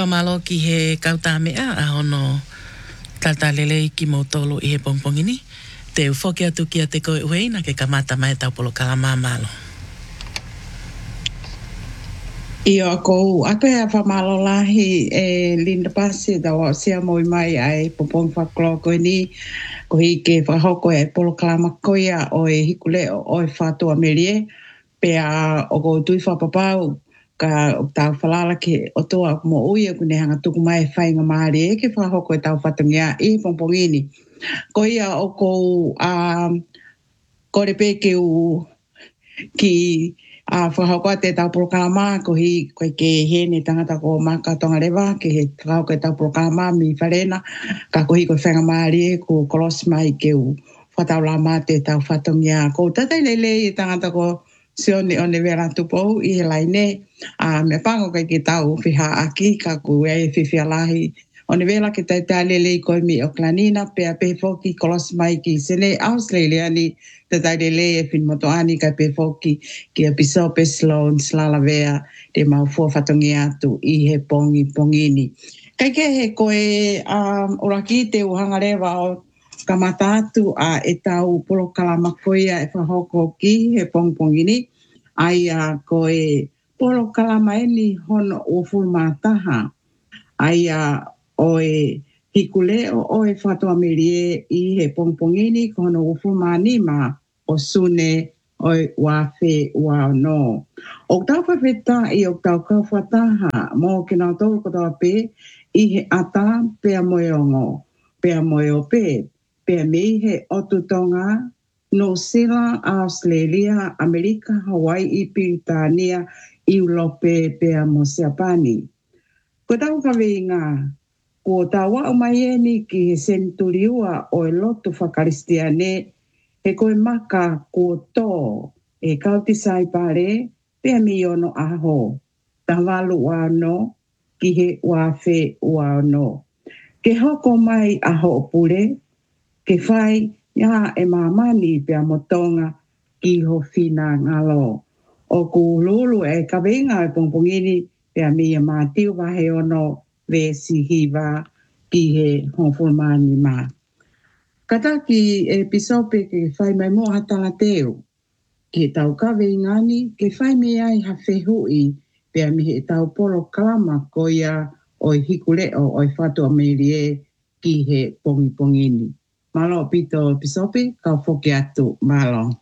Whamalo ki he kauta mea a hono tata lele ki mo tolo i he pongpongi ni. Te ufoke atu ki a te koe uheina ke kamata mai taupolo kalama malo. Ia kou ake a whamalo lahi e Linda Pasi da o sia moi mai ai popong whaklo koe ni ko hi ke whahoko e polo kalama koia o e hikule o e whatua merie pe a o ko tui whapapau ka tau whalala ke o toa mo uia kune hanga tuku mai whainga maari e ke whahoko e tau whatungia i pongpongini. Ko ia o kou kore peke u ki a whahauka te tau programa ko hi koe ke hene tangata ko maka tonga rewa ke he whahauka tau programa mi wharena ka ko hi koe whenga maari ko kolos mai ke u whatau la ma te tau whatongia ko tatai lele i tangata ko sione o ne vera tupou i he laine me pango kai ke tau whiha aki ka ku e whiwhia lahi o ne vera ke tai lele i koe mi o klanina pe a pe foki kolos mai ki sene Australia ni te tai lele e fin motoani kai pe foki ki a piso pe sloan slala vea te mau fua whatongi atu i he pongini. Kai ke he koe oraki te uhanga rewa o kamata atu a e tau polo kalamakoia e whahoko ki he pongpongini. Ai a koe polo kalamaeni hono o fulmataha. Ai a oe hikule o e whatua merie i he pongpongini kono o fulmanima o sune oi wafe wa no. O tau whawheta i o tau kawhataha mō ke nā tōru kotoa pe i he ata pea moeongo, pea moeo pe, pea mei he otutonga, no Zealand, Australia, Amerika, Hawaii, Britania, Europe, pea mo Japani. Ko tau whawinga, ko tawa o mai eni ki he senturiua o e lotu whakaristiane he koe maka ko tō e kauti sai pare pea mi ono aho. Tawalu wano ki he wafe wano. Ke hoko mai aho pure, ke whai ia e mamani pea motonga ki ho whina ngalo. O ku lulu e kawenga e pongpongini pea mi e mātiu wahe ono ve si hiva ki he honfulmani maa. Kataki e pisope ke whai mai mo hatala teo. Ke tau kawe ngani, ke whai me ai ha whehui, pea mi he tau polo kalama koia o i hikuleo o i whatua merie ki he pongipongini. Malo pito pisope, kau whoke atu, malo.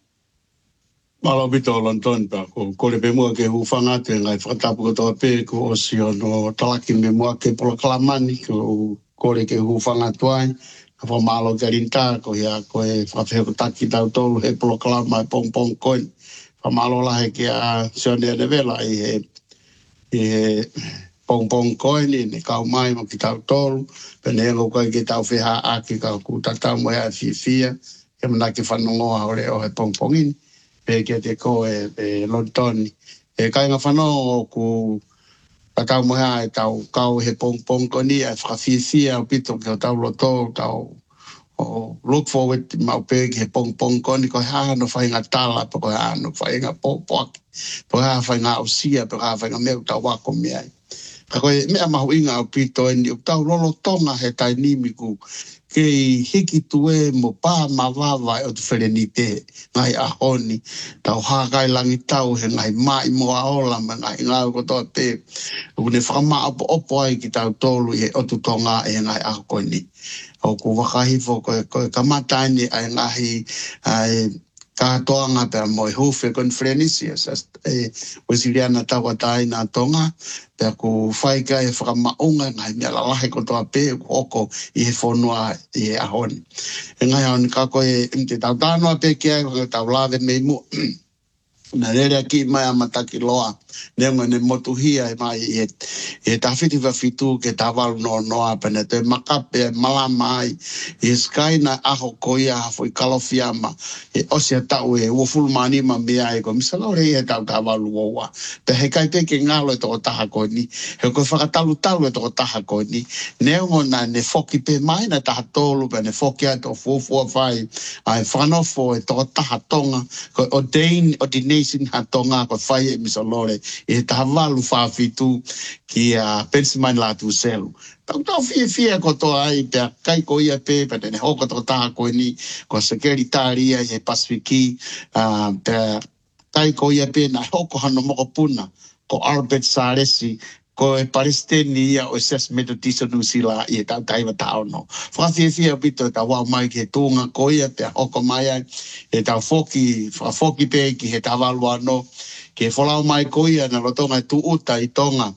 Malo pito lonton pa, ko kore pe mua ke hufanga te ngai whakatapu kotoa pe ko o si ono talaki me mua ke polo kalamani, ko kore ke hufanga tuai, ka malo ke rinta, ko ia ko e whawheho taki tau tolu he polo kalama e pong koin, malo lahe ke a sione ane vela i he pong koin i ne kau mai mo ki tau tolu, pene engo koe ke tau wheha aki ka ku tatau mo ea fia, ke mana ke whanongoa ore o he pongpongini, pe ke te ko e lontoni. E kai ngā whanongo ku tatau mo ea e tau kau he pong koni e whakawhia o pito ke o tau loto, tau look forward mau pe ke pong koni ko hano whainga tala, pe ko hano whainga popoaki, pe whainga usia, pe whainga meu tau wako meai. Ka koe mea mahu inga o pito e ni o tau lolo tonga he tai nimi ku ke hiki tue mo pā mawawa o tu whereni te ngai ahoni. Tau hakai langi tau he ngai mai mo aola ma ngai ngau kotoa te. Une whakama opo ai ki tau tolu he o tu tonga e ngai ahokoni. O ku wakahifo koe kamataini ai ngahi kātoanga pera moi hufe konferenisia wasiliana tawa tai nā tonga pera ku whaika e whakamaunga ngai mea lalahe kotoa pe oko i he whonua i he ahoni. E ngai ahoni ka koe te tau tānoa pe kia koe tau lawe mei mu na rere ki mai amataki loa nengo ne motuhia e mai e tawhiti wafitu ke tawalu no noa pene te makape malama ai e skaina aho koia hafo i kalofiama e osia tau e uofulmani ma mea e ko misala ore e tau tawalu oua te he kai te ke ngalo e toko taha koni he koe whakatalu talu e toko taha koni nengo na ne foki pe mai na taha tolu pe ne foki ai to fuafua whai ai whanofo e toko taha tonga ko o dein o dine application hatonga ko fai e misalore e tavalu fa fitu ki a pensiman la tu selu tau tau fia ko to ai pe kai ko ia pe ne hoko to ta ko ni ko sekretaria e pasifiki pe kai ko ia pe na hoko hano mo puna ko Albert Salesi ko e Palestini o ses metodista no sila e tau taiwa tau no. Fia bito ta wa mai ke tunga ko ia te hoko mai e tau foki pe ki he tavalua no ke folau mai ko ia na lotonga tu uta I tonga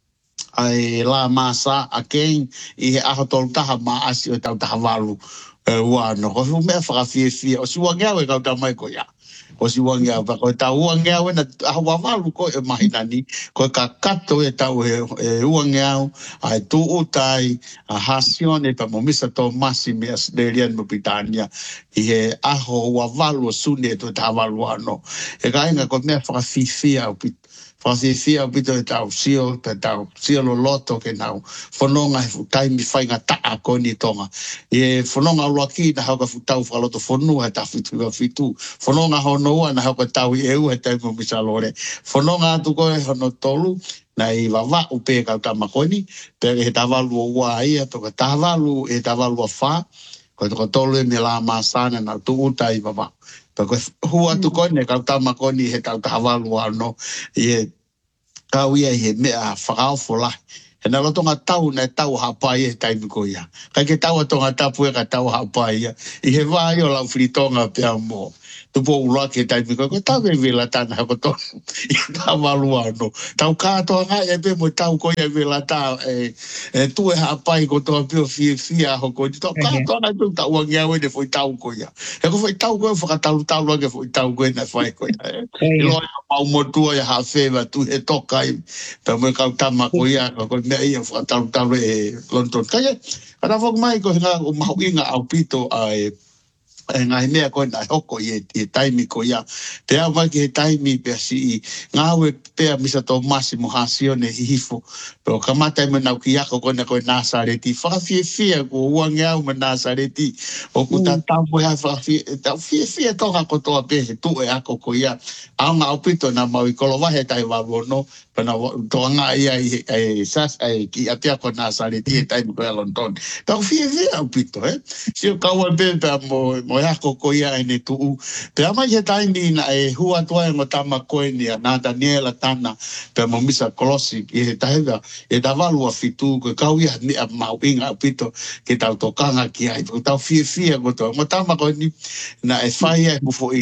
ai la masa a kein I he aho tolu taha ma asi o tau taha walu ua no. Ko fu mea fia o siwa ngea we kau ta mai ko ia. O si wangi au ko tau wangi au na awa walu ko e mahinani ko ka kato e tau e wangi au ai tu utai a hasione pa momisa to masimi Australian Mopitania I he aho wa walu sune to ta walu ano e ka inga ko me fa fifia au pit Fia bito e tau sio lo loto ke nau fononga he futai mi whainga taa ko ni tonga. E fononga uaki na hauka futau whaloto fonua ta fitu. Fononga honoa na hauka tau I eu he tau misalore. Fononga atu ko e hono tolu na I wawa upe kau tamakoni pe he tavalu o ua ia toka tavalu e tavalu a wha ko toka tolu e me la masana na tu uta I wawa. Pako hua tu kone kau tamakoni he tau tavalu ano I kau ia he mea whakao fola. He na lotonga tau na tau hapai e taimi ko ia. Kai ke tau atonga tapu e ka tau hapai ia. I he vai o lau fritonga pia mo. Tupo ula ke taimi ko tau e vela tana hako tonu. I tau maluano. Tau katoa ngai e pe mo tau ko ia vela tau tu e hapai ko toa pio fia hoko. Tau katoa ngai tu tau wangi awe ne foi tau ko ia. He ko foi tau ko e whakatalu ake foi tau ko e na whai ko ia. I loa mau motua ia hawhewa tu he toka I. Pea mo kau tama ko ia ko mea ia whakatalu e London. Kaya, kada whak mai ko hinga o mahu inga au pito ai ngai mea ko na hoko I taimi ko ia. Pea mai ki he taimi pea si ngawe pea misa to Massimo Hasione hifo. Pero kamata I nau ki ako ko na ko Nasareti. Whakafia ko uangi au ma Nasareti. O kuta tampo hea whakafia toka ko toa pe he tu e ako ko ia. Au ngā opito na mau I kolowahe tai wawono. Pana toa ngā ia ki atea ko Nasareti he taimi ko ia London. Tau fia opito Sio kaua pe pea mo hako ko ia ene tuu. Pea mai he taimi na hua tua ngo tama koe ni a nā Daniela tana pea mo misa kolosi I he tahega e dawalu a fitu ko kau ia ni a mau inga pito ke tau tokanga ki ai. Tau fia ko toa. Ngo tama koe ni na whai fufo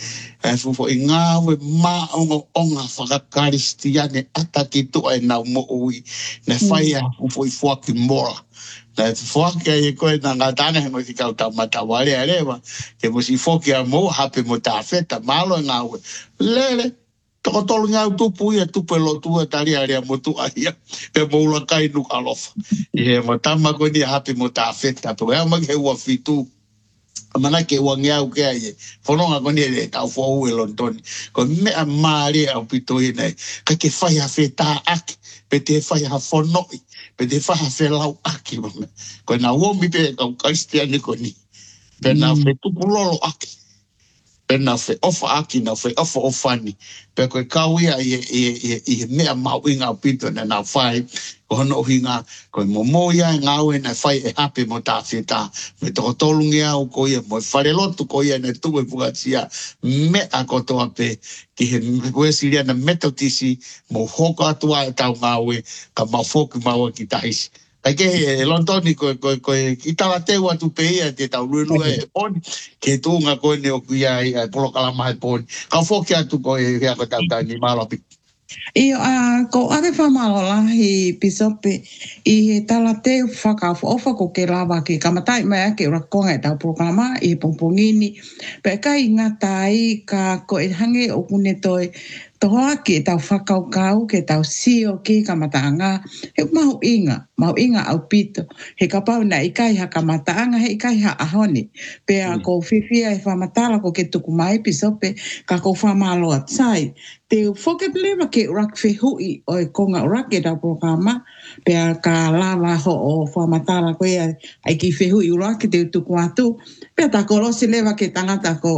I ngawe maongo onga whakakaristiane ata ki tua nau mo ui. Na whai fufo I fuaki mora. Na foke e koe na ngatana he mo si kau tau matawale a rewa. Ke mo si foke a mo hape mo ta feta malo ngawe. Lele, toko tolu ngau tupu ia tupu lo tua tari area mo tu aia. Pe mo ula kai nuk alofa. I he mo tama koe ni hape mo ta feta. Pe ea mag he ua fitu. Mana ke ua ngeau ke aie. Whanonga koe ni e tau fōu e London. Ko mea maare au pito i nei. Kai ke whai ha feta aki. Pe te whai ha whanoi. Pe te whaha whelau aki. Koe nā uomi pe kau Kristiani ko ni. Pe nā whe tupulolo aki. Pe nā whe ofa aki, nā whe ofa ofani. Pe koe kau ia I mea mau inga pito na nā whai. Ko hono hinga, koe momo ia ngāwe na whai e hape mo tā whetā. Me toko tolungi au ko ia, mo whare lotu ko ia ne tuwe pukatia. Mea kotoa pe, ki he wesiria na metotisi, mo hoko atua e tau ngāwe, ka mau whoku maua ki tahisi. Kai ke he Londoni koe ki tawa teu atu pe ia te tau ruenua e poni, ke tūnga koe ne oku ia I polokalama e poni. Ka whoki atu koe hea ko tau tau ni malapi. Io ko ave whamalola pisope I he tala te whakaofa ko ke lawa ki kamatai mai ake ura konga tau programa I pongpongini. Pe kai ngatai ka ko e hange o kune toi toa ki tau whakaukau ke tau sio ki kamatanga. He mau inga au pito. He kapau na ikai ha kamatanga he ikai ha ahoni. Pea ko whiwhia e whamatala ko ke tuku mai pisope ka ko whamaloa tsai. Te whakaplewa ke urak whihui o e konga urak e tau programa. Pea ka lawa ho o whamatala ko ai ki whihui urak te tuku atu. Pea ta kolosi lewa ke tangata ko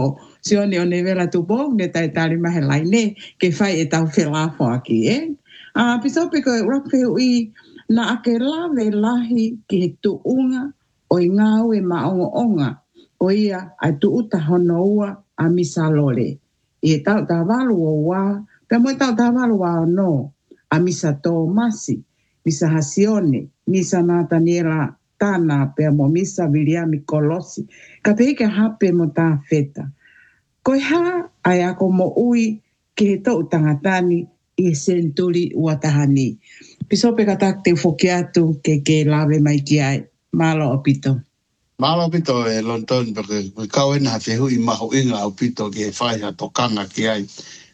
sione o ne vela tu bong ne tai tari mahe lai ne ke fai e tau whelafo aki pisope koe urape ui na ake lawe lahi ki he tuunga o i ngau e maongo onga o ia ai tu uta hono ua a misa lole. I e tau ta walu o wā, pe mo tau ta walu wā no a misa tō masi, misa hasione, misa Nataniela tana pe mo misa Viliami Kolosi. Ka peike hape mo tā feta. Koe ha ai ako mo ui ki he tau tangatani i e senturi ua tahani. Pisope ka tak te whoki atu ke lawe mai ki ai. Malo o pito. Malo pito e London porque kau ena te hui maho inga o pito ke whai ha tokanga ki ai.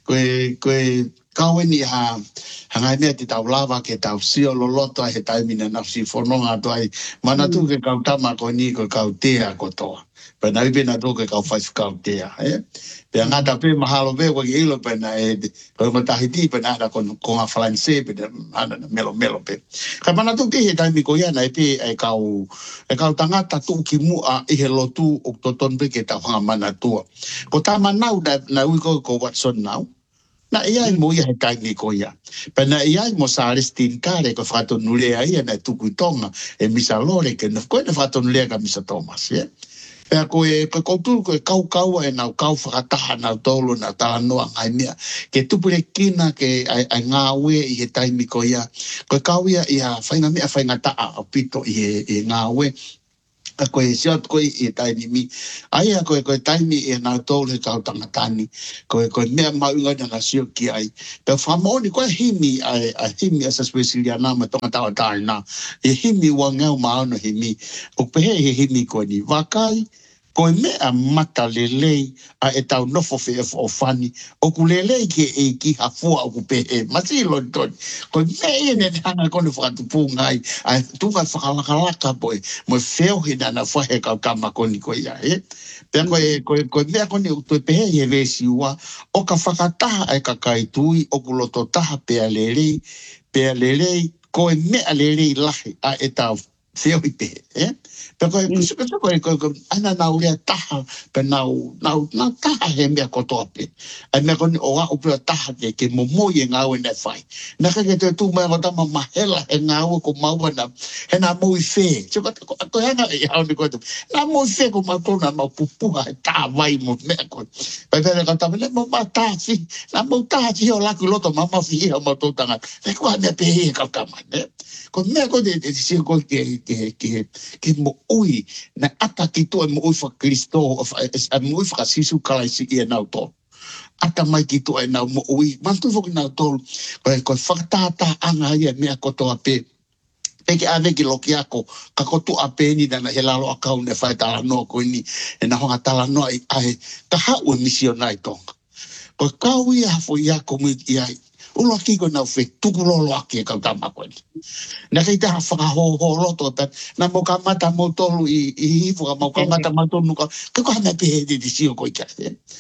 Koe kau eni ha ngai mea te tau lava ke tau sio loloto ai he taimina na si whanonga tu ai. Mana tu ke kau tama ko ni ko kau tea kotoa. Pena ipe na tu ke kau whai kau tea. Pea ngata pe mahalo pe kwa ki ilo pena koe matahiti pena ada ko ngā whalanse pena ana melo pe. Ka mana tu ke he taimi ko iana e pe e kau tangata tu ki mua i he lotu o toton pe ke tau hanga mana tua. Ko tā manau na ui ko Watson nau. Na iai mo ia he taimi ko ia. Pena iai mo sa Aristin Kare ko whatonulea ia na tuku tonga e misa lore ke na koe na whatonulea ka misa Thomas, Pea koe koutu koe kau e nau kau whakataha nau tolo nau tala noa ngai mea. Ke tupure kina ke ai ngā ue i he taimi ko ia. Koe kau ia i a whainga mea whainga taa o pito i he ngā ue. Koe siot koe i he taimi mi. Aia koe taimi i nau tolo he kau tangatani. Koe mea maunga na sio ki ai. Pea whamoni koe himi a himi asa spesilia nama tonga tawa tae na. E himi wa ngau maono himi. O pehe he himi koe ni wakai. Koe mea mata lelei a e tau nofo o whani. O ku lelei ke e ki hafua o ku pehe. Masi London. Koe mea ne hanga kone whakatupu ngai. A tuka whakalakalaka poe. Mo wheo hina na whahe kau kama koni koe ia. Pea koe mea kone u tue pehe he vesi ua. O ka whakataha e ka kaitui. O ku loto taha pea lelei. Pea lelei. Koe mea lelei lahi a e tau wheo i pehe. Pea koe ana nau rea taha, pe nau taha he mea kotoa pe. Ai mea koni o a upea taha ke momoi e ngau e nei whai. Naka ke te tū mea kotama mahela he ngau ko maua na, he nā mui whē. Koe hana e hao ni koe tu. Nā mui whē ko matona mau pupuha he tā vai mo mea koe. Pai pēne kotama, ne mo mā tāsi, nā mau tāsi o laku loto ma mau whihi o matotanga. Ne koe mea pehe e kaukama, ne? Ko mea koe te sio koe ke mo ui na ata ki to mo ui fa Kristo mo ui fa sisu kalaisi e nau to ata mai ki to e nau mo ui mantu fo ki nau to ko fakta anga ia mea ko to ape peke ave ki loki ako ka ko tu ape ni na he lalo akau ne fa tala no ko ni e na honga tala no ai ta ha o misionai tonga ko kau ia fo ia ko mi ia ulo ki ko na fe tukulolo aki ka tama ko ni na kei taha whakahoho roto ta na mo ka mata mo tolu i hifu ka mo ka mata mo tolu ka ko hana pehe te sio ko ika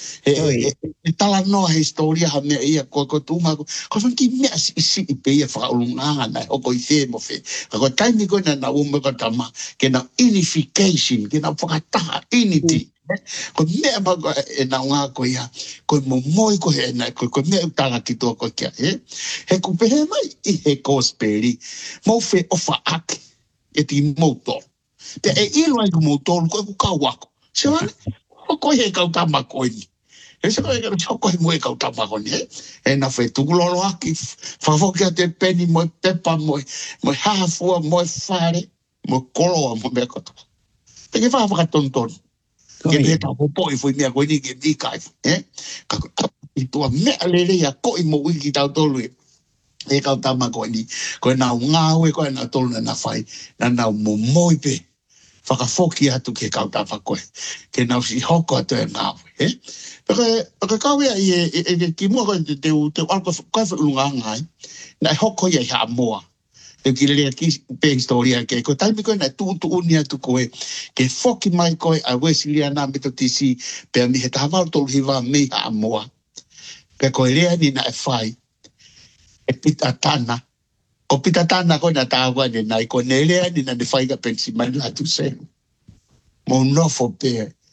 e tala noa historia ha mea ia ko tuma ko whanki mea si i pe ia whakaulunga na o ko i fe mo fe ko taimi ko na ume ka tama ke na unification ke na whakataha unity ko mea mago e na ngā ko ia ko mo moi ko he na ko mea utanga ki tō ko kia he ku pehe mai i he kosperi mo fe ofa ake e ti moto te e ilo ai ku moto ko ku kau ako se wane o ko he kau tama ko ni e se ko he mo e kau tama ko ni e na fe tukulolo aki whafokia te peni mo pepa mo hafua mo whare mo koloa mo mea koto te ke whawaka tonton ke me ta popo i foi mea ko ni ke di kai ka i tua mea lele ya ko i mo wiki tau tolu e kau tama ko ni ko na ngau e ko na tolu na fai na mo moi pe whakafoki atu ke kau tama ko ke na si hoko atu e ngau Porque kau ia e ki mua ko te alko kai whulunga ngai na hoko ia ha moa te kilele ki pe historia ke ko taimi ko na tu unia tu ko ke foki mai ko a wesilia na meto tisi pe mi heta va to hiva me a moa pe ko ele ni na fai e pitatana ko pitatana ko na tawa ni na ko nele ni na fai ka pensi mai la tu se mo no fo pe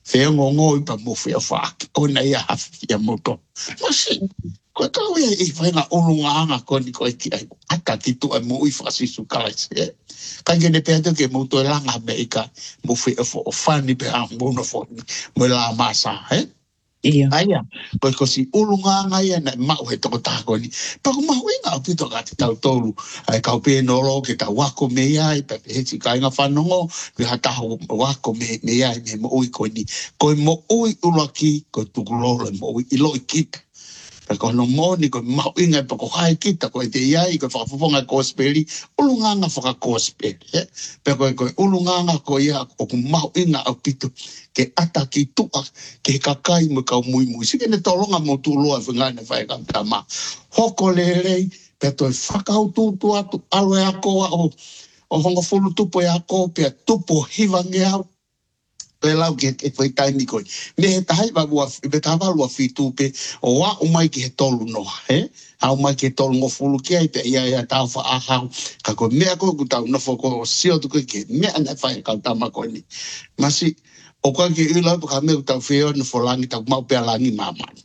Feo ngongo pa mo feo fak. O na ia hafi ia moto. Masi, koe kau ia i whainga olungaanga koni koe ki ai. Ata ki tu ai mo i whasisu kalais. Kai kene pēr te ke mo toi langa me ika mo feo fo o whani pe a mono fo mo la masa. Ia. Aia, koe kosi olungaanga ia na mau he toko tāko ni. Pako mau inga o pito ka te tau tolu. Ai kau pē nolo ke ta wako me iai, pe heti ka inga whanongo, ke hataho wako me iai me mo ui koe ni. Koe mo ui ulaki, koe tukulole mo ui iloi kita. Pako no moni koe mau inga pako hai kita, koe te iai, koe whakapoponga kospeli, ulunganga whakakospeli. Pako koe ulunganga koe ia, o ku mau inga au pito, ke ata ki tua, ke kakai mo kau mui mui. Sike ne tolonga mo tūloa whingane whae kam tama. Hoko lelei, pe toi whakau tūtu atu, aloe akoa o honga fulu tupo e ako, pe tupo hivange au. Pe lau ke whai taimi koe. Me he tahai wawua, me taha walua whitu pe, o wa umai ki he tolu noa, he? A umai ki he tolu ngo fulu ki ai, pe ia tau wha ahau. Ka koe mea koe ku tau nofo koe o sio tu koe ke mea na whae kau tama koe ni. Masi, o koe ki ulau pa ka mea ku tau whio na fo langi, tau mau pia langi mamani.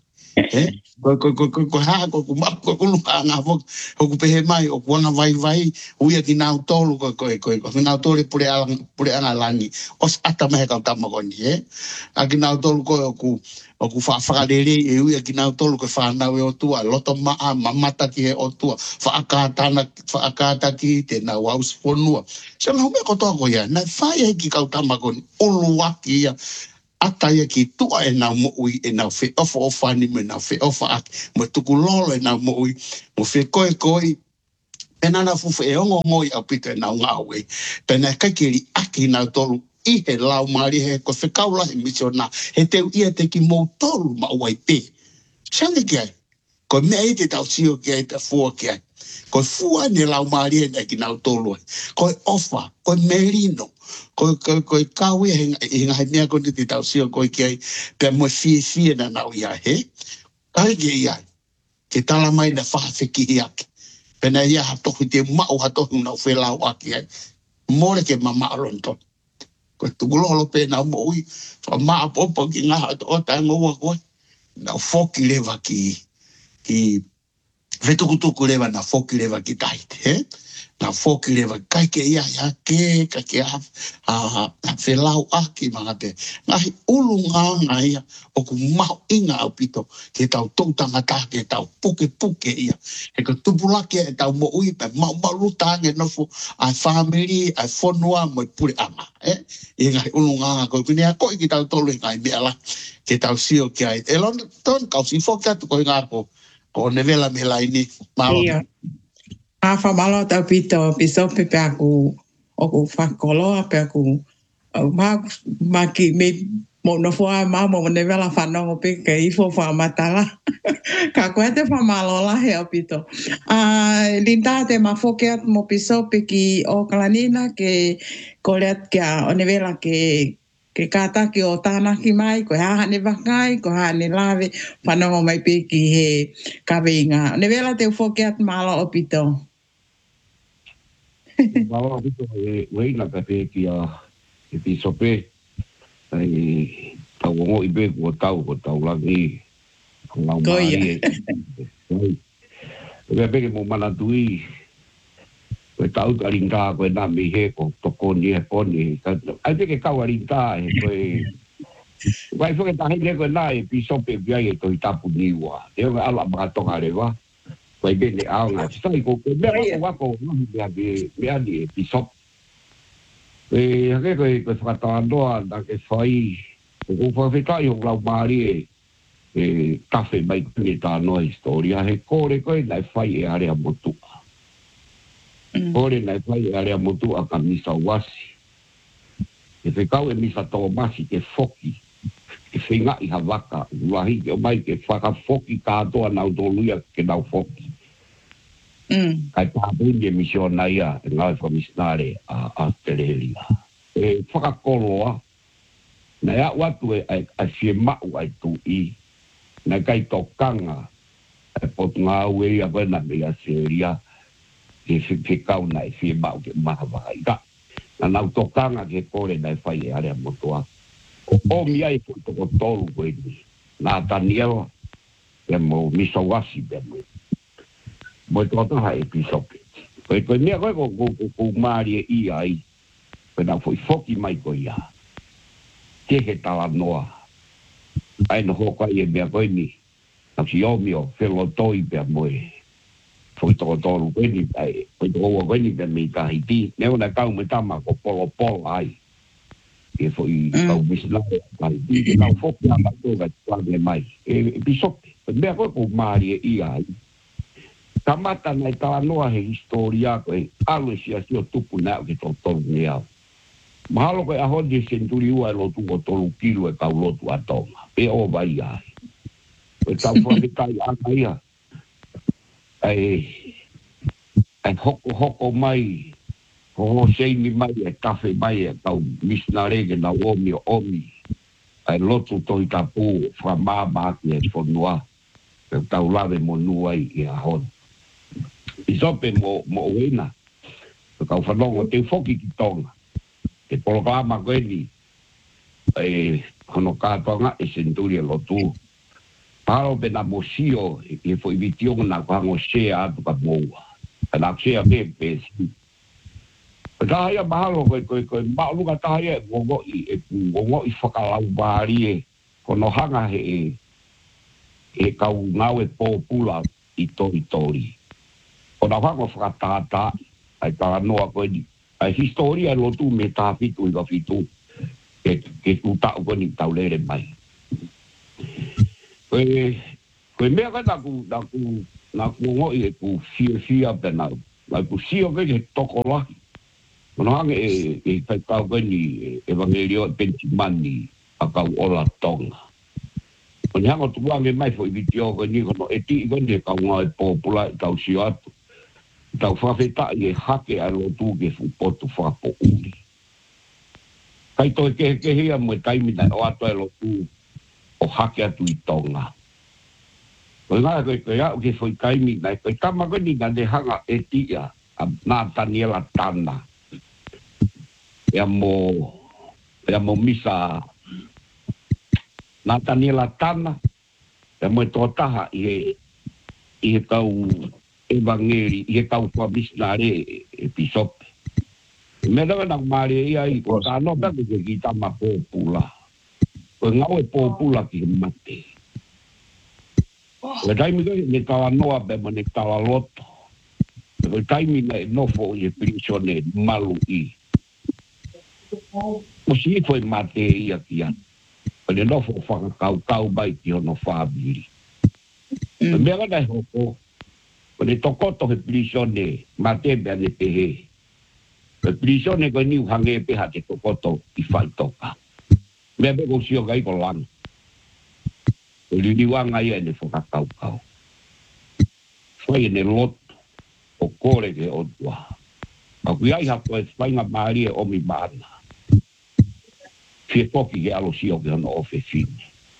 Koe haa koe ku mau koe kulunga ngā wok, hoku pehe mai, o kuanga vai, uia ki nau tolu koe, nau tolu pure anga langi, os ata mehe kau tama koe ni, a ki nau tolu koe o ku whaakarere e uia ki nau tolu koe whanau e o tua, loto maa, mamata ki he o tua, whaakata ki te nau aus whonua. Se ngau mea kotoa koe ia, nai whae ki kau tama koe ni, olu waki ia, ataia ki tua e nau mo ui, e nau whi ofa o whani me nau whi ofa aki, mo tuku lolo e nau mo ui, mo whi koe, e nana fufu e ongo ngoi au pito e nau ngau e, pena e kaikiri aki nau tolu, i he lau maari he, ko whi kaulahi misiona, he teu ia te ki mou tolu ma uai pe. Sani ki ai, ko mea i te tau sio ki ai, te fua ki ai, ko fua ni lau maari e ki nau tolu ai, ko ofa, ko merino, ko kawe hinga he mea ko te tau sio ko ki ai, pe mo fie na nau ia he, kai ki ia, ke tala mai na whawhiki i aki, pena ia hatohi te mau hatohi nau whelau aki ai, more ke mama aronto, ko tukulolo pe nau mo ui, wha maa popo ki ngā o taingo ua koe, nau whoki lewa ki vetukutuku lewa na whoki lewa ki taite, na whoki lewa kai ke ia ke a whelau aki mga te. Ngahi ulu ngā ia o ku mau inga au pito ke tau tautanga tā ke tau puke ia. He ka tupulake e tau mo ui pe mau lutange nofo ai family, ai whonua mo i pure anga. I ngahi ulu ngā koe kuni a koe ki tau tolu ngai mea la ke tau sio ki ai. E lon ton kau si whoki atu koe ngā ko nevela me laini. Ia. A whamalo tau pito, pisope pe aku o ku whakoloa pe aku maki me mo no fua mo nevela whanongo pe ke ifo whamatala. Ka koe te whamalo la he o pito. Linda te mawhoke at mo pisope ki o Kalanina ke koleat kia o nevela ke kātaki o tānaki mai, ko hahane wakai, ko hahane lawe, whanongo mai pe ki he kaweinga. Nevela te whoke at malo o pito. Wala pito e weina pe ki a e pisope ai tau ngo ibe ko tau langi ko lau mai e pe mo mana tui ko tau aringa ko na mi he ko toko ni e poni ai pe ke kau aringa e ko vai fo ke ta he ko na e pisope bia e to itapu ni wa e ala ba tonga le wa vai bene aula stai ko me ko bia di pisop e ake ko fatando da ke foi ko fo fita yo lau mari e cafe mai ni ta no historia he kore ko dai fai e area motu kore dai fai e area motu a camisa wasi e fe kau e misa to masi ke foki e finga i havaka wahi o mai ke faka foki ka to na autoluia ke dau foki kai pāpuni e misiona ia e ngai whamisnare a Terelia. E whakakoloa, na ea watu e fie mau ai tu i, na kai tokanga e potu ngā ue ia wena me a Terelia, e whikau na e fie mau ke maha wahai ka. Na nau tokanga ke kore na e whai e area motoa. O mi ai ko to tolu ko ni. Nathaniel e mo misawasi be mo. Mo to ha episode. Ko mea ko mari i ai. Ko na foi foki mai ko ia. Te ke tala noa. Ai no hoka i mea ko ni. Na si o mio felo toi be mo. Foi to ko ni ai. Ko to ni be mi ka hiti. Ne ona kau me tama ko polo ai. E foi kau misla ai di na foki na to ga tla mai e bisope me ko mari i ai kamata na tala noa he historia ko alo sia sio tupu na ke to nia mahalo ko a hodi senturi ua lo tu ko tolu kilo e kau lotu atonga pe o vai ai e tau fo de kai ia ai hoko mai ho sei mi mai e kafe mai e tau misnarege na omi. Ai lotu toi tapu fra mama ki e fonua. E tau lave mo nuai i a hon. Isope mo uena. E kau whanongo te foki ki tonga. E poloklama koe ni. E hono kātonga e senturia lotu. Paro pe na mosio e fo i vitionga na kwango sea atu ka moua. E na sea me pesi. Tahaya mahalo ko maluga tahaya gongo i whakalau bari e kono hanga he kau ngau e pōpula i tori. Kono hanga whakatata ai tala noa koe ni ai historia lotu me tāpitu i wafitu ke tu tau koe ni tau lere mai. Koe mea ka naku ngongo i e ku fia penau. Lai ku sio ke tokolahi. Kono hange e kai kau gani evangelio pentimani a kau ola tonga. Kono hango tuange mai fo i vitio gani kono e ti gani kau ngai popula i tau sio atu. Tau whawheta i e hake a lotu ke fupotu whapo uli. Kai toi ke hea mo e taimina o ato e lotu o hake atu i tonga. Koe ngā koe au ke fo i taimina koe tama gani nga ne hanga e tia a Nathaniela Tana. Ya mo misa Nathaniela Tana ya mo totaha i kau evangeli i kau misnare episope me dava na mare ia i ko tano ba ke kita ma popula ko ngau e popula ki mate le dai mi ne tala noa be mo ne tala loto le dai mi no fo i prisione malu i o si foi mate ia kia ele no fo fa kau bai ki no family me ga dai ho ele tokoto he prisione mate be ne te he le prisione ko ni hange pe ha te tokoto i fai toka me be ko si o gai ko lan ele ni wanga ia ne fo kau foi ne lot o kore ke o tua a kuiai ha ko spainga mari o mi bana fie poki ke alo si o ke no ofe fine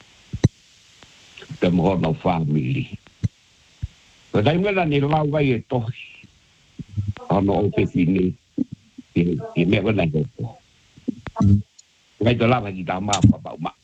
te mo no family ko dai mela ni lau vai e tohi no ofe fine e me va na ko ngai to lava ki ta ma pa ma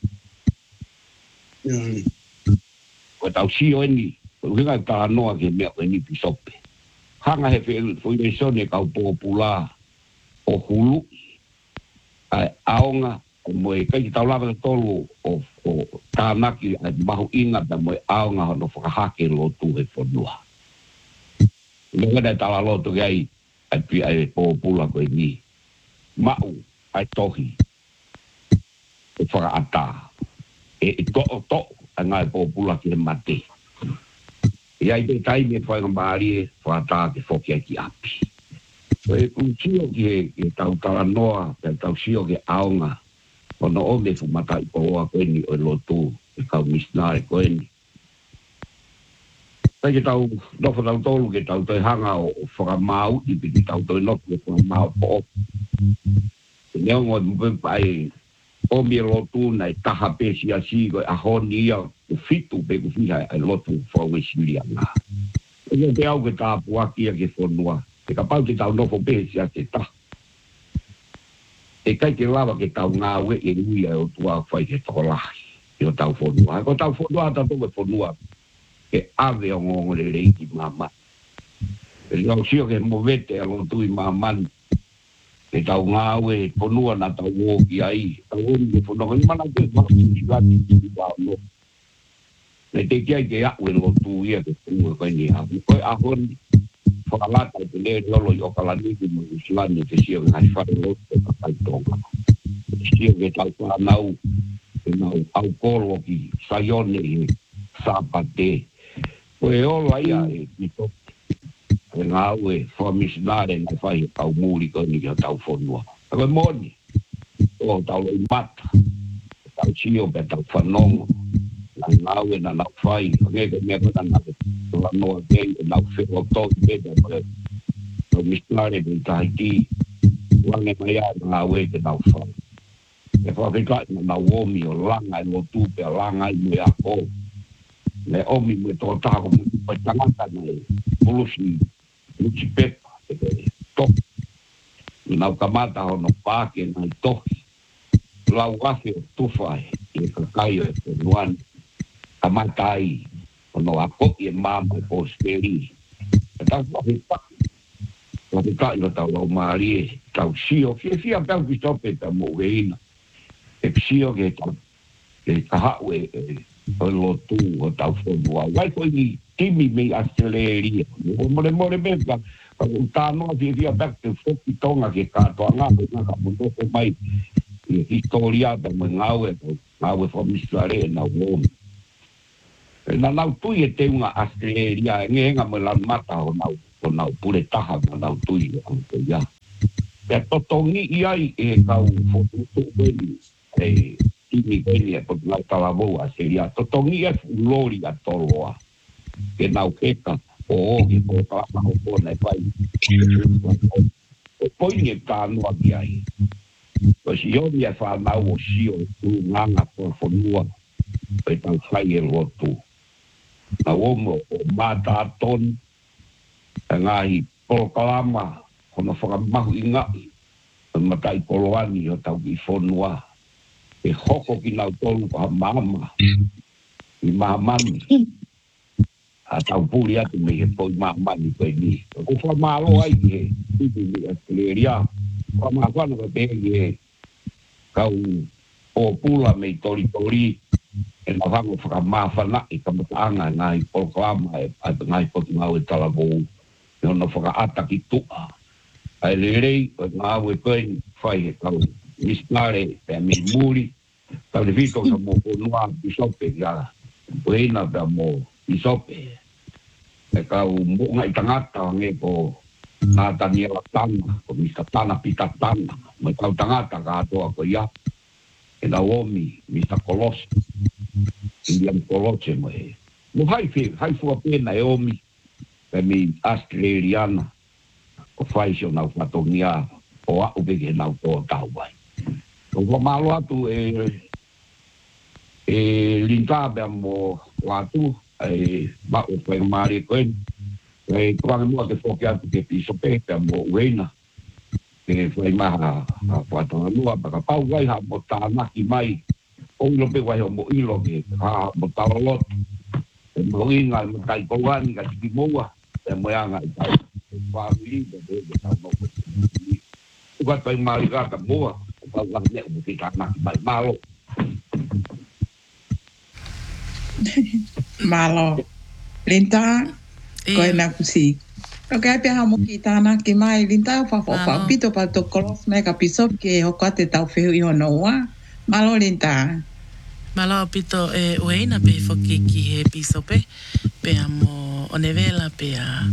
ko tau si o ni ko nga ta no ke me o ni pisope hanga he foi de sone ka popula o hulu ai aonga mo e kai tau lava tolu o tanaki ai mahu inga da mo aonga no whakahake lotu e whanua lenga da tala lotu gai ai pi ai popula ko ni mau ai tohi e whakaata e to ngai popula ki mate e ai te tai me fai ngambari whata ke whokia ki api. E kunsio ki e tau tala noa, e tau sio ki aonga, ono o me fumata i koa koe ni o lotu, e kau misnare koe ni. Tai ke tau, nofo tau tolu ke tau toi hanga o whakamau, i piti tau toi nofu e whakamau po opu. E neongo mpempai, o mi lotu na e taha pesi a si koe a honi ia, o fitu pe ku fiha ai lotu fo siria nga e te au ke tapu aki ke fonua e ka pau te tau nofo pe sia te ta e kai ke lava ke tau ngā we e nui e o tua whai ke tokolahi i o tau whonua. Ko tau whonua ta toke whonua ke ave o ngongo le reiki mama. E lau sio ke mo vete a lo tui mamani e tau ngā we whonua na tau woki ai. Tau woni ke whonua ni mana ke maki gati ki wao no. Ne te kia ke awe lo tu ia ke whonua kai ni hapu. Koe ahoni whakalata te le lolo i okalani ki mo usilani te sio ke hai whare lo te kakai tonga. Sio ke tau whanau e nau au kolo ki saione e sapate. Koe olo aia e ni toki. E ngā ue whamisnare na whai au mūri koni ki tau whonua. Koe moni, o tau loi mata, tau sio pe tau whanongo. Na ngā ue na nau whai, o ngeke mea kona na tua noa kei, e nau wheo toki peta, koe misnare pe tahiti, wange mai a ngā ue ke nau whai. E whawhikai na nau omi o langa e lo tūpe a langa i mea ko. Le omi mwe tō tāko mwe tangata nei, pulusi, luci pepa, e toki. Nau kamata hono pāke nai toki. Lau wafe o tufai, e kakaio e penuani. Kamata ai, hono akoki e mama e posteri. E tau whahikai o tau lau maarie, tau sio, fia pēu ki tope ta mo weina. E sio ke tau, e kahaue o lo tu o tau whanua. Wai koe ni timi me Australia. More meka, tānoa fia pēu te whoki tonga ke kātoa ngā ka mundoko mai. E historia ta mo ngawe whamisare e nau omi. Na nau tui e te unga Australia, e ngehenga mo lan mata o nau pure taha mo nau tui e anko ia. E totongi iai e kau whotutu weni, e timi weni e pot nau talavou Australia. Totongi e fulori a toloa, e nau keka o ohi ko kalama o kona e pai. O poinge tānoa ki ai. Ko si omi e whanau o sio e tu nganga po whanua, e tau whai e lotu. Na omo o mata ton e ngahi polokalama kono whakamahu i ngai o matai poloani o tau ki whonua e hoko ki nau tolu ka mama i mahamani a tau puri atu me he po i mahamani koe ni ko whamalo ai ki he tipi ni Australia whamakwana ka pehi he kau o pula me tori e na vango whakamawhana i ka mataanga ngai polokalama e ngai poti ngau e talavou e ono whakaata ki tua ai lerei o ngau e koe whai he kau misnare pe a muri tau le vito ka mo konua pisope ya buena pe a mo pisope e kau munga i tangata nge ko nā Daniela Tana ko mista Tana Pita Tana mo kau tangata ka atoa ko ia e na omi mista Kolose Indian Kolose mo he mo hai fua pena e omi pe mi Australiana o whaisio nau whatongia o au peke nau tō tau vai. O whamalo atu e lintabe mo watu e bako whae maari koen e kwange mua ke whoke atu ke pisope pe mo uena e whae maha whatonga nua baka pau gai ha mo tānaki mai o ilo pe wai o mo ilo ke ha mo tālolot e mo inga mo kai kouani ka tiki moua e mo yanga i tau wāwiri ka te tau mo uka tai maari kaka moa pau gai ne mo ke tānaki mai malo Malo. Linta, koe na kusi. O kai pe hamo ki tāna ki mai, Linta whawhawha pito pa to kolos me ka pisop ke hoko te tau whiu i hono ua. Malo Linta. Malo pito e ueina pe whoki ki he pisope, pe amo onevela pe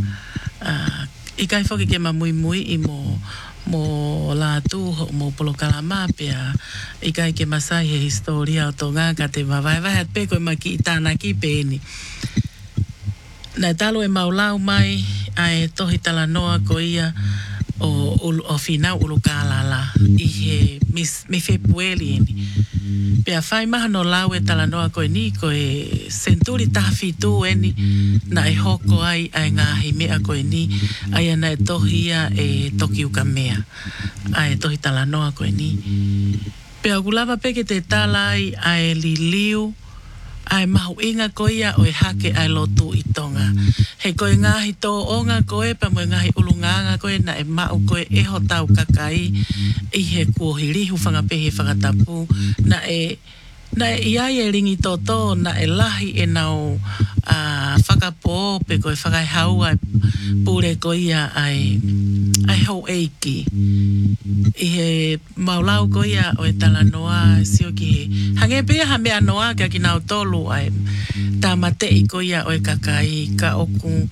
i kai whoki ke ma mui i mo la tu mo polokalama pe i kai ke masai he historia o tō ngāka te mawai at pe koe maki i tāna ki pēni. Nai talo e maulau mai ai tohi tala noa ko ia o fina ulu kalala I he mi februari ni. Pea whai maha no lau e tala noa koe ni koe senturi taha fitu ni na e hoko ai ngāhi mea koe ni ai ana e tohia e toki uka mea ai tohi tala noa koe ni. Pea gulava peke te tala ai li liu ai mahu inga koia o e hake ai lotu I tonga. He koe ngahi tō onga koe, pa mo ngahi ulunganga koe, na e mau koe e ho tau kakai, I he kuohirihu whangapehe whangatapu, na e iai e ringi tō, na e lahi e nau whakapō, pe koe whakai hau ai pure koia ai hau eiki. I he maulau koia o e tala noa sio ki he. Hange pia ha mea noa kia ki nau tolu ai tā mate I koia o e kakai ka oku.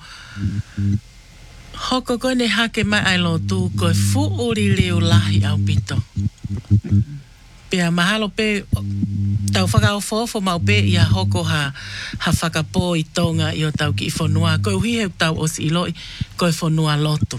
Hoko koe ne hake mai ai lotu koe fu uri leo lahi au pito. Pea mahalo pe tau whakao fofo mau pe ia hoko ha whakapō I tonga I o tau ki I whanua. Koe hui he tau o si iloi koe whanua lotu.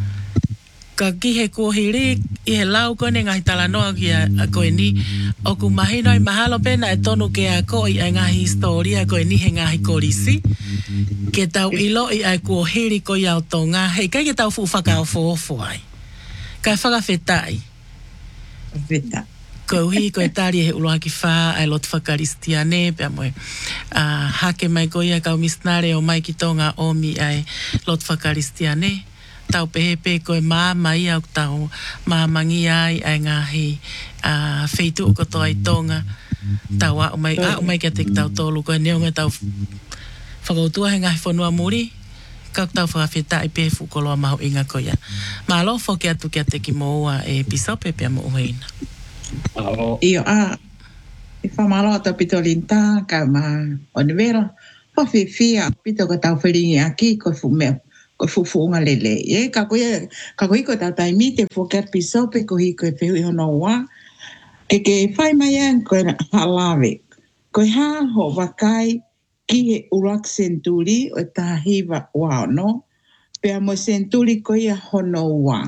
Ka ki he kuohiri I he lau koe ne ngahi tala noa ki a koe ni o ku mahino I mahalo pena e tonu ke a koe I ngahi historia koe ni he ngahi korisi ke tau ilo I ai kuohiri koe au tonga hei kai ke tau fu whakao fofo ai kai whakawhetai Veta. koe uhi koe tari he uloha ki wha ai lot whakaristiane pia moe hake mai koe ia kau misnare o mai ki tonga omi ai lot whakaristiane tau pehepe koe māma I au tau māmangi ai ngahi feitu o koto ai tonga tau a umai kia tek tau tolu koe neonga tau whakautua he ngahi whanua muri kau tau whakawheta I pehefu koloa mahu inga koe ia mālofo kia tu kia teki moua e pisope pia mo uheina Io I whamaloa tau pito linta ka ma onivera whawhiwhia pito ka tau wharingi aki koe fu mea ko fufunga lele e ka koe ko tau taimi te fuker pisope ko hi koe pehu I hono wa ke whai mai an koe halawe koe ha ho wakai ki he urak senturi o ta hiwa wa no pea mo senturi koe ia hono wa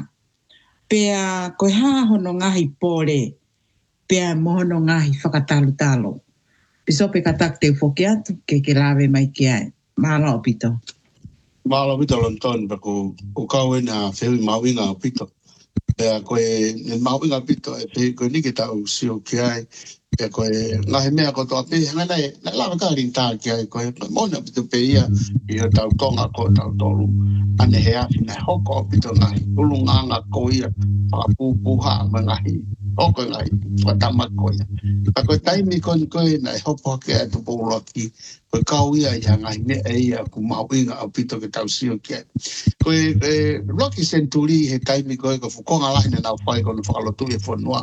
pea koe ha hono ngahi pore pea mo hono ngahi whakatalo talo pisope ka tak te fuki atu ke lawe mai ki ai mala o pito Mālo pito lonton, ko kau e nā whewi mawinga pito. Pea koe mawinga pito e pe koe nike tau sio ki ai. Pea koe ngahe mea ko toa pe, hanga nei lawa ka rinta ki ai koe mona pito pe ia I o tau tonga ko tau tolu. Ane he afi nei hoko pito ngahi ulunganga ko ia whakapupuha ma ngahi hoko ngahi whatama ko ia. Pea koe taimi koe nei hopo ke ai tupo uloki. Koe kau ia I hangai mea ia ku mawinga au pito ke tau sio kia. Koe Rocky Centuri he taimi koe ko fukonga lahi na nau whai kono whakalotu e whanua.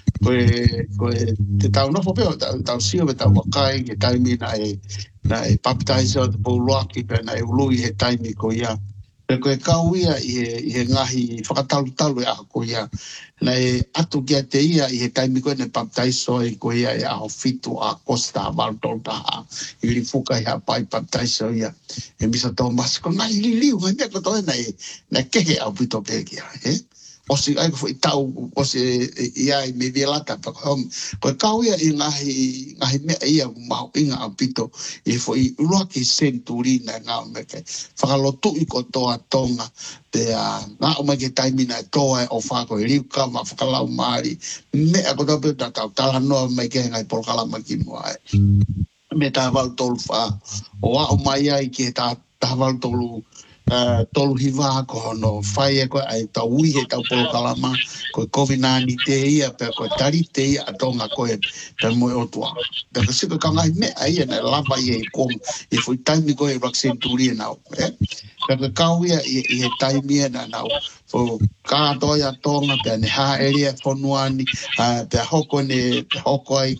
Koe te tau nofo peo tau sio me tau wakai ke taimi na e papitaisa o te pouloaki pe na e ului he taimi ko ia. Koe kau ia I he ngahi whakatalu e aha ko ia. Na e atu kia te ia I he taimi koe ne papitaiso e ko ia e aho fitu a Costa Valdoltaha. I li fuka I ha pai papitaiso ia. E misa tō masiko ngai li liu ngai mea koto e na kehe au pito pekia. O si ai ko I tau o si ia I me vielata pa koe kau ia I ngahi mea ia maho inga au pito I fo I uruaki senturi na ngau meke whakalotu I ko toa tonga te ngau meke taimina e toa e o whako I riuka ma whakalau maari mea ko toa pito tau tala noa meke ngai polkala maki mua e me tā wau tolu wha o au mai ai ki he tā wau tolu tolu hiwa ko hono whai e koe ai tau ui he tau polo kalama koe kovinani te ia pe koe tari te ia atonga koe pe moe otua pe ka siko ka ngai mea ia na lava ia I kom I fui taimi koe rak senturi e nau pe ka kau ia I he taimi e na nau fo ka toia tonga pe ne ha eria fonuani pe hoko ai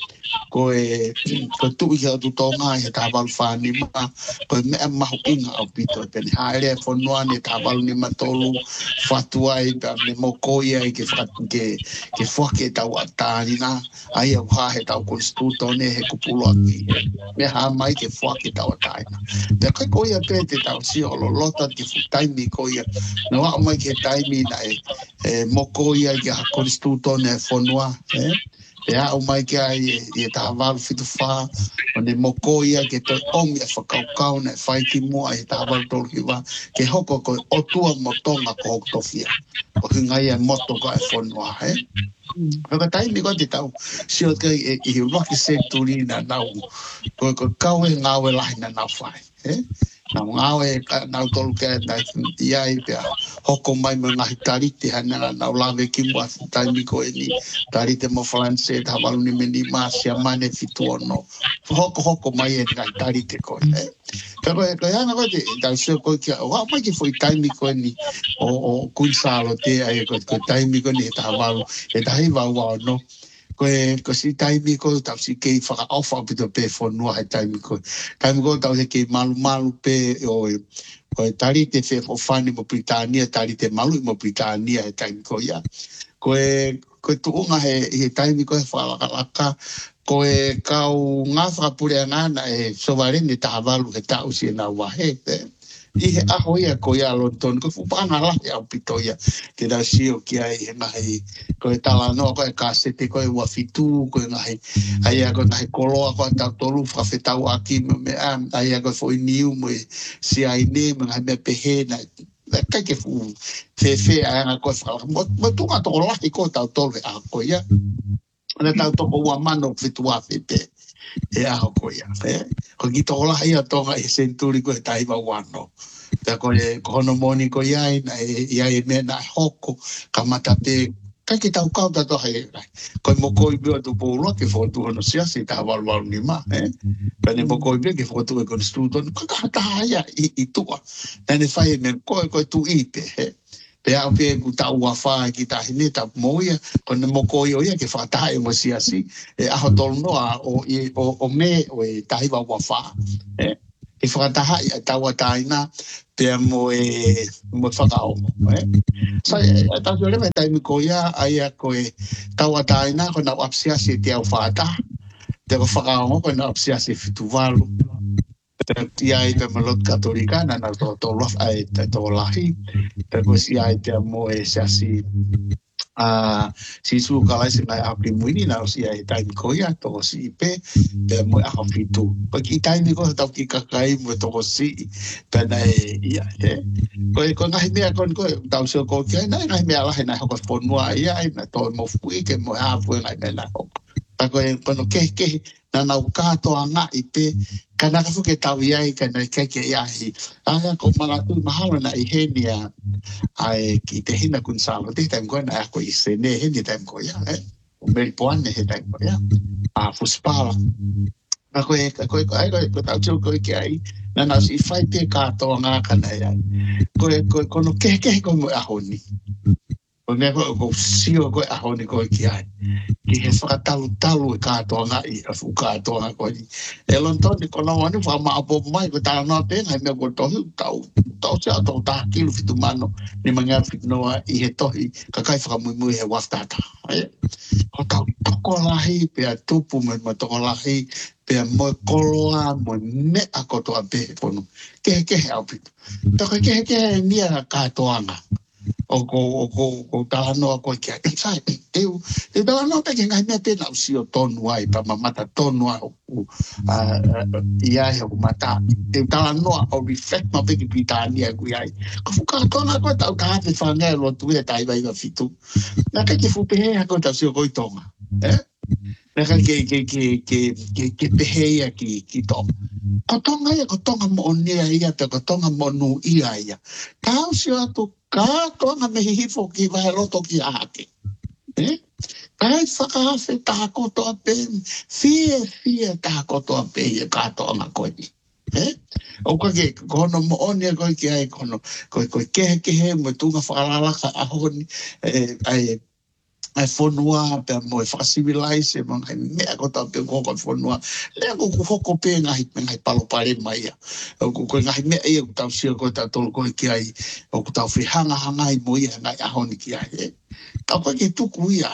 koe tui hea tu tonga he tā walu whāni ma koe mea mahu inga au pito pe ne haere e whanua ne tā walu ni matolu whatua e pe ne mokoia e ke whake tau atani na ai au ha he tau konstituto ne he kupulo aki me ha mai ke whake tau atani pe kai koia pe te tau sio holo lota ki fu taimi ko ia na wa mai ke taimi na moko ia ki ha koristu tone fonua e a o mai ke ai e ta valu fitu fa o ne moko ia ke to omi e whakaukau na whai ki mua e ta valu tolu ki wa ke hoko ko o tua motonga ko hoko tofia o hinga ia moto ko e fonua Kaka taimi ko te tau sio ke i roki se turi na nau ko kau e ngawe lahi na nau whai na ngawe nau tolu ke na iai pia hoko mai mo ngahi tarite hana nau lawe ki mua taimi ko e ni tarite mo franse ta walu ni meni masia mane fitu ono hoko mai e ngahi tarite ko Pero ko yana ko te tau sio ko kia wa mai ki foi taimi ko ni o kunsalo te ai ko taimi ko ni ta walu e tahi wa no ko si taimi ko tau si ke whaka awha pito pe whanua hai taimi ko tau se ke malu pe o tari te whe whani mo Britania tari te malu mo Britania hai taimi ko ia ko tuunga he taimi ko he whakalaka ko kau ngā whakapure ngana sovarene taha walu he tau si na wahe I he aho ia ko ia lonton ko fupanga lahi au pito ia ke rau sio ki ai he ngahi ko e tala noa ko e kasete ko e wafitu ko e ngahi ai ko ngahi koloa ko tau tolu whawhetau aki me ai ko foi niu mo si ai ne me ngahi me pehe na kai ke fu fefe ai nga ko whakala mo tunga toko lahi ko tau tolu e ako ia na tau toko ua mano fitua fepe e aho ko ia ko ki toko lahi a tonga e senturi ko e taiwa wano Pea ko hono moni ko iai na iai me na hoko ka mata pe kai ki tau kau tato hai ko mo ko ibio tu polo ke fotu hono sia si ta walu ni ma Pea ne mo ko ibio ke fotu e kon studon ko ka ta ia I tua na ne fai me ko tu ipe Pea o pe ku tau wa fa ki ta hine ta moia ko ne mo ko ia ke fa ta e mo sia si e aho tol no o me o e ta iwa wa fa e whakataha I a taua taina pia mo whakao. So, tau tu lewa taimi ko ia, aia ko taua taina ko na wapsiasi te au whakataha. Te whakao ko na wapsiasi fituwalu. Ia I te malot katolika na na to lof ai te to lahi. Te ko si ai te mo siasi si su kalai se ngai api muini na si ai taimi ko ia to si pe te mo a fitu pa ki taimi ko tau ki kakai mo to si pe na ia ko ngai mea kon ko tau so ko ke ngai mea la na ko fonua ia na to mo fui ke mo a fu ngai na ko ta ko no ke na na ka to anga I pe kana ka fu ke tau ia kana ke ia anga ko mala tu mahalo na I henia ai ki te hina kun salo te tem ko na ko I se ne he ni tem ko ya o me poan ne he tem ko ya a fuspala na ko ai ko tau chu ko ki ai na si fai te ka to nga kana ya ko no ke ko mo ahoni o me ko sio ko ahoni ko ki ai ki he whakatalu ka to nga I a fu ka to nga ko ni e lonton ko no wani fa ma apo mai ko ta no te ngai me ko to tau se ato ta kilu fitu mano ni manga fitu noa I he tohi ka kai whakamui he waftata ko tau toko lahi pia tupu me toko lahi pia mo koloa mo me a koto a pehe pono ke au pitu toko ke nia ka toanga o tala noa ko kia sai te tala noa pe ke ngai mea te nau sio tonu ai pa mamata tonu ai iai o mata te tala noa o reflect ma pe ki Britania ku iai ko fuka tona ko tau ka hape whangai lo tu e tai vai fitu na ke fupe hea ko tau sio koi tonga na ke peheia ki tonga ko tonga mo onia ia te ko tonga mo nu ia ia tau sio atu ka tonga me hifo ki vai roto ki ake kai whakahafe taha koto a pe fie taha koto a pe ia ka tonga koe o ka ke kono mo onia koe ki ai kono koe kehe mo tunga whakaralaka a honi ai fonua pe mo facilize mo me ko ta pe ko fonua le ko ko pe ngai palo pare mai ko ngai me e ko ta sio ko ta tol ko ki ai ko ta fi hanga i mo ia ngai a honi ki ai ta ko ke tu ku ia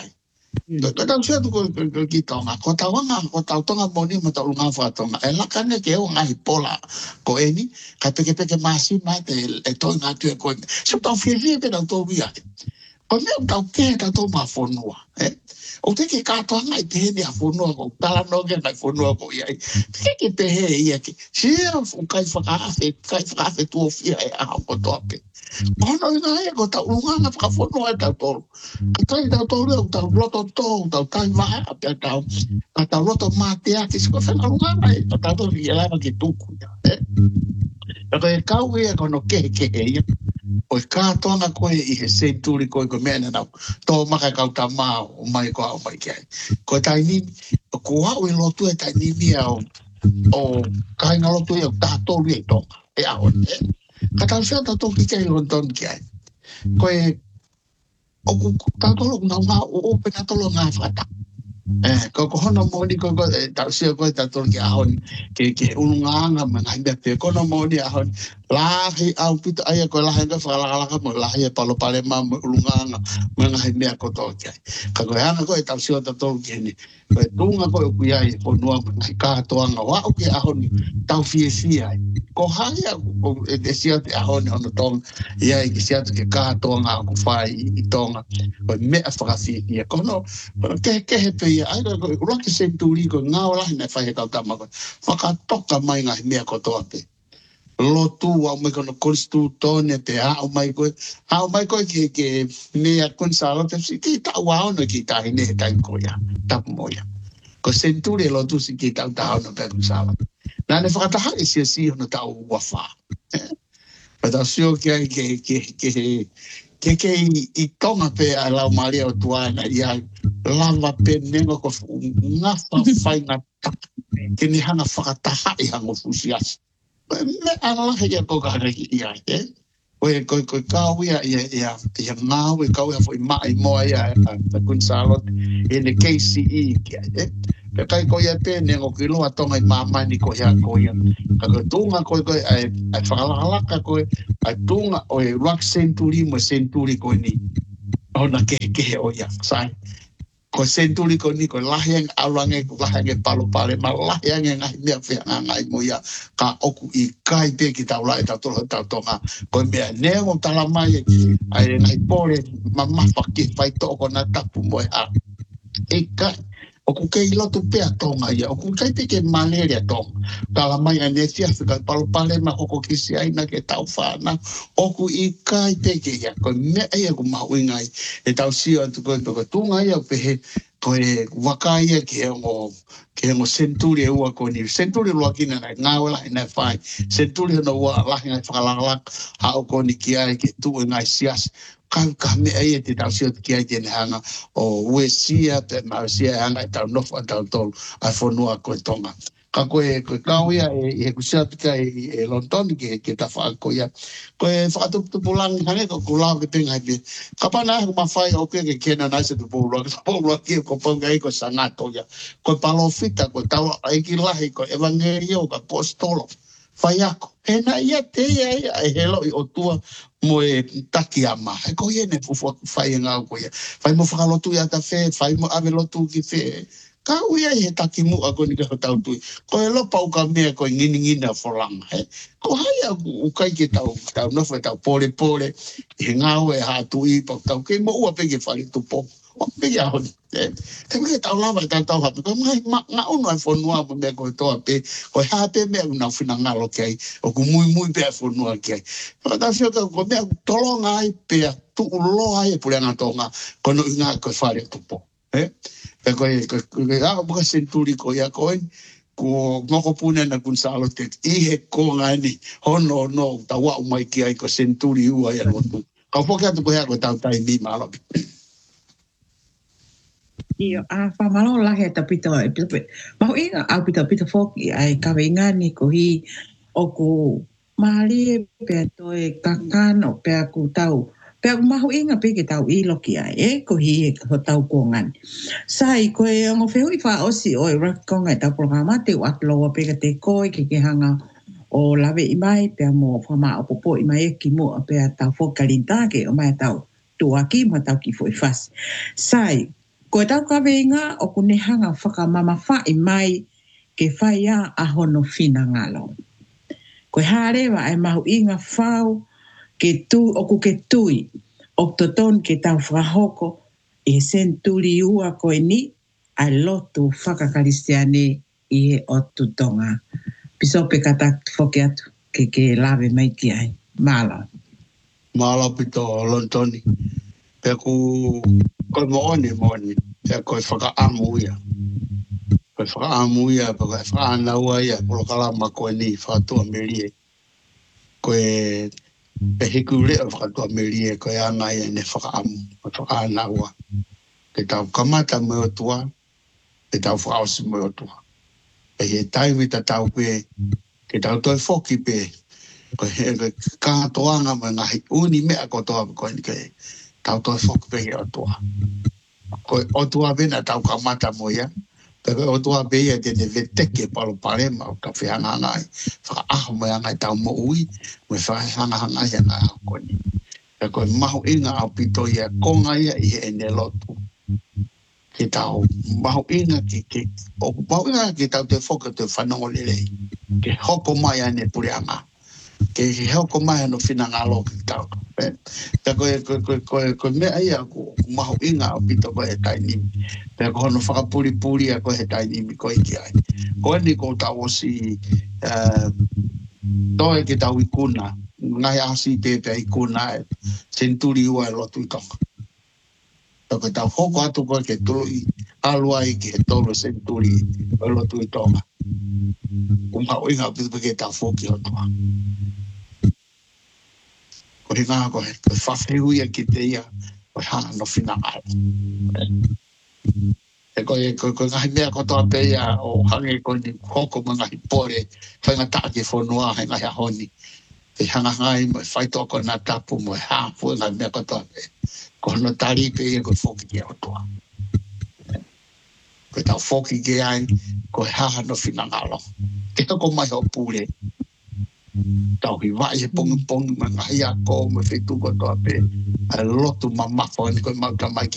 Kadang saya tu kita ngah ko tahu moni mo tahu ngah fa tonga kan ke o ngah pola ko ini kata masih mate to ngah tu ko so tahu fie pe na to bia ko me tahu ke tahu ma fonua o te ke ka to ngah te ni a fonua ko tala no ke na fonua ko ia ke te he ia ke si o kai fa ka tu fie a ko to pe Ono ina ko ta unga ka fono ta to. Ka ta to le ta loto to ta ta va ta ta loto mate a ki ko fa unga ta to ri la ki tu ku ya. Ko e ka we ko no ke e. O ka to na ko e se turi ko mena na. To ma ka ta ma o mai ko mai ke. Ko ta ni ko wa we loto e ta ni mia o ka na loto e ta to ri to. E a o Kata siya tato kikay lonton kaya. Koe, o tato lo na o penatolo nga fata. Ko hono mo ni ko ta siya ko tato ki ahon ke ununga man handa te ko no mo ni ahon lahi au pito ay ko lahi ka fala ka mo lahi palo pale ma ulunga man handa ko to kaya. Ko hanga ko ta siya tato ki ni. Ko tunga ko ku ya ko no ka to nga wa o ki ahon tau fiesia. Ko haya ko e siya ahon on tong ya ki siya ke ka to nga ko fai i tonga. Ko me afaka fiesia ko no ke pe ai ko roki senturi ko ngaola na fai ka ta ma ko faka toka mai nga me ko to pe lotu wa me ko no kristu tone pe a o mai ko ke me a kon sala te si ki ta wa no ki ta ne ta ko ya ta mo ya ko senturi lotu si ki ta no pe kon sala na ne faka ta si si no ta wa fa pa sio ke i tonga pe a la Maria o tuana ia lava pe nengo ko ngafa fai na ke ni hana whakataha i hango fusias. Me ala hea ko ka reki ia ko kawia ia ngāwe kawia fo i mai moa ia a Gonzalo in the KCE kia pe kai ko ia pe nengo ki loa tonga i mamani ko ia ka tunga ko ai whakalaka ko ai tunga o e rock century mo century ko ni ona ke o ia sai ko century ko ni ko lahiang alange ko lahiang palo pale ma lahiang ngai mea fe ngai mo ia ka oku i kai pe ki taula eta to tonga ko mea nengo tala mai ai ngai pole mama paki fai to ko na tapu mo ha e kai oku kei lotu pea tonga ia, oku kei peke malaria tonga. Tala mai anesia whika pale ma oko kisi aina ke tau whana, oku i kai peke ia, koe mea ia ku mahu ingai, e tau sio atu koe peke tunga ia pehe, koe waka ia ke ngo senturi e ua koe ni, senturi lua kina nai, ngāwela ina whai, senturi hana ua lahi ngai whakalalak, hao koe ni ki ai ke tu ngai sias, ka me ai te tau sio ki ai tēne hanga o uesia pe mausia hanga i tau nofa tau tolu ai whanua koe tonga. Ka koe kauia e kusia tika e lontoni ke ta whaako ia. Koe whakatupulangi hange ko kulau ke tenga pe. Ka pana e kumawhai o ke kena naise tu pōrua ki ko ponga i ko sangato ia. Koe palofita koe tau aiki lahi ko evangelio ka apostolo. Whai ako. E na ia te ia e helo i o tua mo e taki ama. E ko ia ne fufu whai e ngau ko ia. Whai mo whakalotu ia ta whē, whai mo ave lotu ki whē. Ka uia i he taki mua ko ni ka tau tui. Ko e lopa uka mea ko i ngina wholanga. Ko hai a ukai ke tau nofa tau pole. I ngau e hatu i pau tau. Kei mo ua peke whai tupo. O peke ahoni. Te meke tau lava i tau hape. Ko ngā uno ai whanua mo mea ko e toa pe. Ko e hape mea unau whina ngalo kei. O ku mui pe a whanua kei. Ko ta whio ka ko mea tolonga ai pe a tu uloa ai e pureanga tonga. Ko no inga ko e whare tupo. Pe ko e a buka senturi ko ia koe. Ko ngoko pune na Gonzalo te ihe ko ngani. Hono no ta wa umai ki ai ko senturi ua ia rotu. Ka poke atu ko hea ko tau tai mi malapi. Iyo, whamalo lahi e tapito e pito. Maho inga au pito foki ai kawe ingani ko hi o ku mahali pia toe kakan o pia ku tau. Pia ku maho inga peke tau iloki ai ko hi e ho tau kongan. Sai ko e ongo whehu i wha osi o e rakonga e tau programa te o atloa peke te koe ke hanga o lawe i mai pia mo whama o popo i mai e ki mo a pia tau fokalintake o mai tau tuaki ma tau ki fo i fasi. Sai, Ko tau ka venga o kunehanga whakamama whai mai ke whai a hono whina ngalo. Ko harewa ai mahu inga whau ke tu o ku ke tui o toton ke tau whahoko e senturi ua koe ni ai lotu whakakaristiane i e o tutonga. Piso pe kata whoke atu ke lawe mai ki ai. Māla. Māla pito lontoni. Pe koe mooni. Pe koe whakaamu ia. Koe whakaamu ia, pe koe whakaanaua ia, polo kalama koe ni whakatua merie. Koe pe hiku leo whakatua merie, koe anga ia ne whakaamu, koe whakaanaua. Ke tau kamata me o tua, ke tau whakaosi me o tua. Pe he taimi ta tau pe, ke tau toi whoki pe, koe kātoanga me ngahi uni mea ko toa koe ni ke tau toi whoki pe he o tua. Koe o tua vena tau kamata mo ia, pe koe o tua pe ia tene veteke palo parema o ka whianga ngai, whakaaho me ngai tau mo ui, me whakahanga ia ngai au koe ni. Pe koe mahu inga au pito ia konga ia i he ene lotu. Ke tau mahu inga o mahu inga ke tau te whoka te whanongo lelei. Ke hoko mai ane pureanga. Ke hoko mai ane whina ngalo ki tau. Te koe mea ia ko mahu inga o pito koe he tainimi. Te ko hono whakapuri a koe he tainimi koe ki ai. Koe ni ko tau osi toe ke tau ikuna. Ngai asi pepe ikuna senturi ua lotu i tonga. Toko tau hoko atu koe ke tulu i alua i ke tolo senturi o lotu i tonga. Kumha oinga pitu ke tau foki o tua. Ko he ngā koe whawhehu ia ki te ia, koe hana no whina ngāo. E koe ngahi mea kotoa pe ia o hange koe ni hoko ma ngahi pore, whainga tāke whonua he ngahi ahoni. Te hanga ngai mo whaitoko nā tapu mo hāpu ngahi mea kotoa pe. Ko hono tari pe ia koe whoki ke o tua. Koe tau whoki ke ai, koe haha no whina ngalo. Ke toko mai o pūre. Tau hi vai he pongi ma ngahi a ko me whetu kotoa pe. A lotu ma mafo ni koe mauta mai ki